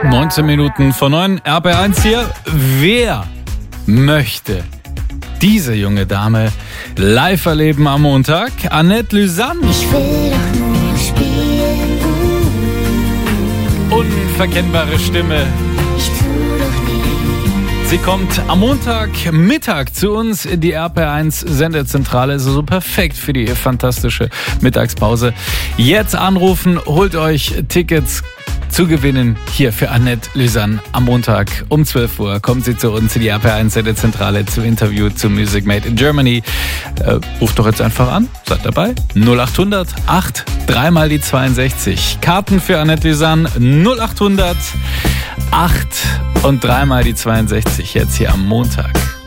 19 Minuten vor 9, RB1 hier. Wer möchte diese junge Dame live erleben am Montag? Annette Lüsann. Ich will doch nur spielen. Unverkennbare Stimme. Ich tu doch nicht. Sie kommt am Montagmittag zu uns in die RP1 Sendezentrale. Also so perfekt für die fantastische Mittagspause. Jetzt anrufen, holt euch Tickets zu gewinnen hier für Annette Lüsann am Montag um 12 Uhr. Kommt sie zu uns in die RP1 Sendezentrale zum Interview zu Music Made in Germany. Ruft doch jetzt einfach an, seid dabei. 0800 8 3 mal die 62. Karten für Annette Lüsann 0800 8 und 3 mal die 62 jetzt hier am Montag.